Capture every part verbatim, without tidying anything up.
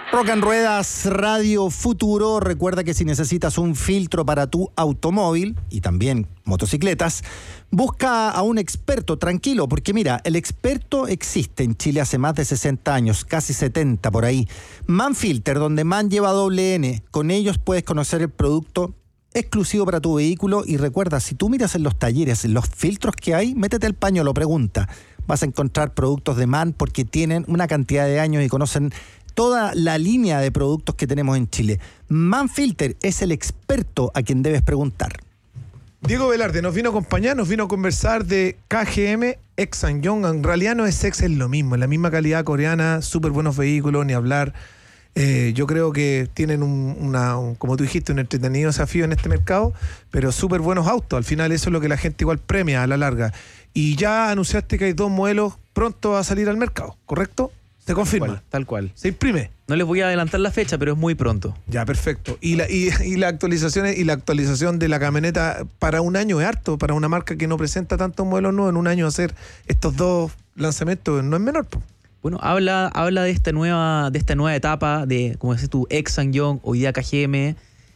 Rock en Ruedas Radio Futuro. Recuerda que si necesitas un filtro para tu automóvil y también motocicletas, busca a un experto, tranquilo, porque mira, el experto existe en Chile hace más de sesenta años, casi setenta por ahí. Manfilter, donde Man lleva doble N. Con ellos puedes conocer el producto exclusivo para tu vehículo. Y recuerda, si tú miras en los talleres, en los filtros que hay, métete el pañuelo, pregunta. Vas a encontrar productos de Man porque tienen una cantidad de años y conocen toda la línea de productos que tenemos en Chile. Manfilter es el experto a quien debes preguntar. Diego Velarde nos vino a acompañar, nos vino a conversar de K G M, ex Ssangyong. En realidad no es ex, es lo mismo, es la misma calidad coreana, súper buenos vehículos, ni hablar. Eh, yo creo que tienen un, una, un, como tú dijiste, un entretenido desafío en este mercado, pero súper buenos autos. Al final eso es lo que la gente igual premia a la larga. Y ya anunciaste que hay dos modelos pronto a salir al mercado, ¿correcto? ¿Se confirma? Tal cual, tal cual. ¿Se imprime? No les voy a adelantar la fecha, pero es muy pronto. Ya, perfecto. Y la, y, y la actualización y la actualización de la camioneta para un año es harto, para una marca que no presenta tantos modelos nuevos, en un año hacer estos dos lanzamientos no es menor, po. Bueno, habla, habla de esta nueva, de esta nueva etapa de, como dices tú, ex Ssangyong, hoy día K G M,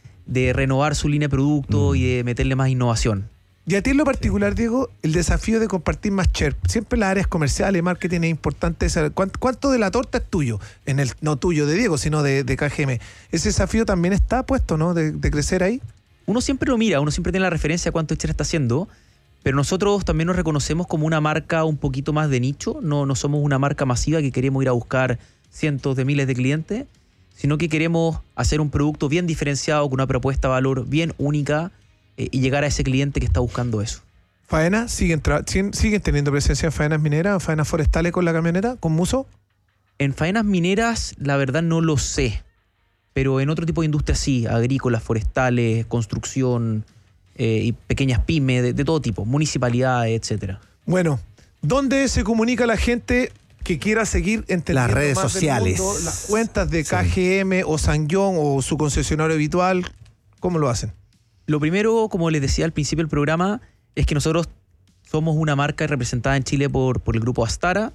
de renovar su línea de producto mm. y de meterle más innovación. Y a ti en lo particular, Diego, el desafío de compartir más share. Siempre las áreas comerciales, marketing es importante saber cuánto, cuánto de la torta es tuyo, en el no tuyo de Diego, sino de, de K G M. Ese desafío también está puesto, ¿no? De, de crecer ahí. Uno siempre lo mira, uno siempre tiene la referencia a cuánto share está haciendo, pero nosotros también nos reconocemos como una marca un poquito más de nicho. No, no somos una marca masiva que queremos ir a buscar cientos de miles de clientes, sino que queremos hacer un producto bien diferenciado, con una propuesta de valor bien única, y llegar a ese cliente que está buscando eso. ¿Faena? ¿Siguen, tra- ¿Siguen teniendo presencia en faenas mineras, faenas forestales con la camioneta, con Muso? En faenas mineras, la verdad no lo sé, pero en otro tipo de industria sí, agrícolas, forestales, construcción eh, y pequeñas pymes, de, de todo tipo, municipalidades, etcétera. Bueno, ¿dónde se comunica la gente que quiera seguir entendiendo las redes más sociales, del mundo, las cuentas de K G M sí. o Ssangyong o su concesionario habitual? ¿Cómo lo hacen? Lo primero, como les decía al principio del programa, es que nosotros somos una marca representada en Chile por, por el grupo Astara,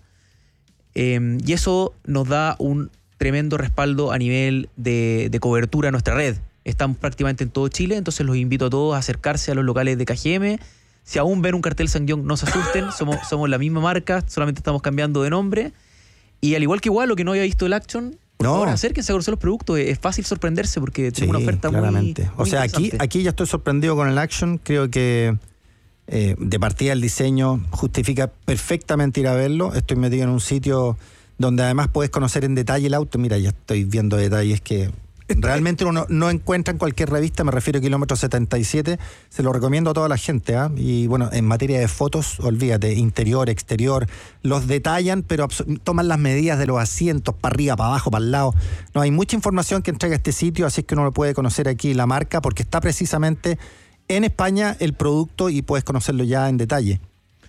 eh, y eso nos da un tremendo respaldo a nivel de, de cobertura a nuestra red. Estamos prácticamente en todo Chile, entonces los invito a todos a acercarse a los locales de K G M. Si aún ven un cartel Ssangyong, no se asusten, somos, somos la misma marca, solamente estamos cambiando de nombre. Y al igual que igual, lo que no había visto el Action, por no. favor, acérquense a conocer los productos. Es fácil sorprenderse porque sí, tiene una oferta claramente. muy, muy O sea, aquí, aquí ya estoy sorprendido con el Action. Creo que eh, de partida el diseño justifica perfectamente ir a verlo. Estoy metido en un sitio donde además puedes conocer en detalle el auto. Mira, ya estoy viendo detalles que realmente uno no encuentra en cualquier revista. Me refiero a Kilómetro setenta y siete. Se lo recomiendo a toda la gente, ¿eh? Y bueno, en materia de fotos, olvídate, interior, exterior, los detallan, pero toman las medidas de los asientos para arriba, para abajo, para el lado. No, hay mucha información que entrega este sitio, así es que uno lo puede conocer aquí, la marca, porque está precisamente en España el producto y puedes conocerlo ya en detalle.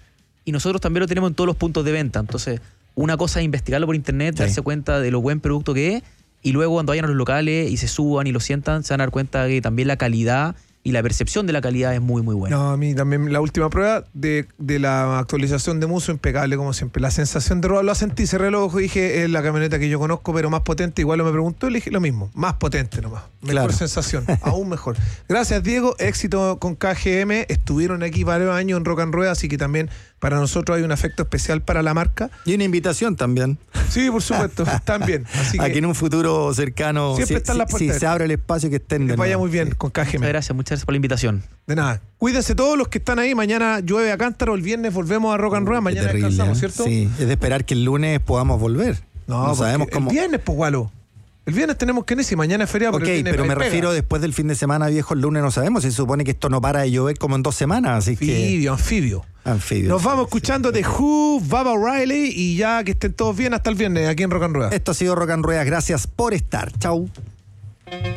Y nosotros también lo tenemos en todos los puntos de venta. Entonces, una cosa es investigarlo por internet, sí. darse cuenta de lo buen producto que es, y luego cuando vayan a los locales y se suban y lo sientan, se van a dar cuenta que también la calidad y la percepción de la calidad es muy, muy buena. No, a mí también la última prueba de, de la actualización de Muso, impecable como siempre. La sensación de robo, lo sentí, cerré los ojos y dije, es la camioneta que yo conozco, pero más potente. Igual me preguntó y le dije lo mismo, más potente nomás. Mejor claro. sensación, aún mejor. Gracias, Diego, éxito con K G M. Estuvieron aquí varios años en Rock and Rueda, así que también para nosotros hay un afecto especial para la marca. Y una invitación también. Sí, por supuesto, también. Así que aquí en un futuro cercano, siempre si, están las puertas. Si se abre el espacio, que estén de que vaya nuevo. muy bien con K G M. Muchas gracias, muchas gracias por la invitación. De nada. Cuídense todos los que están ahí. Mañana llueve a cántaro, el viernes volvemos a Rock and Roll. Mañana terrible, descansamos, ¿eh? ¿cierto? Sí, es de esperar que el lunes podamos volver. No, no sabemos cómo. El viernes, pues, Gualo. El viernes tenemos que ir, si mañana es feriado. Ok, pero, pero me pega. refiero después del fin de semana, viejo, el lunes no sabemos. Se supone que esto no para de llover como en dos semanas, así anfibio, que... Anfibio, anfibio. Anfibio. Nos vamos escuchando de Who, Baba O'Reilly, y ya que estén todos bien hasta el viernes aquí en Rock and Rueda. Esto ha sido Rock and Rueda. Gracias por estar. Chau.